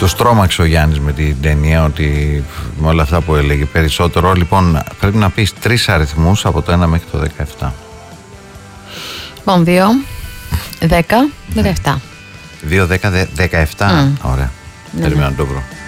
Το στρώμαξε ο Γιάννης με την ταινία, ότι με όλα αυτά που έλεγε περισσότερο. Λοιπόν, πρέπει να πεις 3 αριθμούς από το 1 μέχρι το 17. Λοιπόν, 2, 10, 17. 2, 10, 17. Ωραία. Ναι, Περιμένω ναι. να το βρω.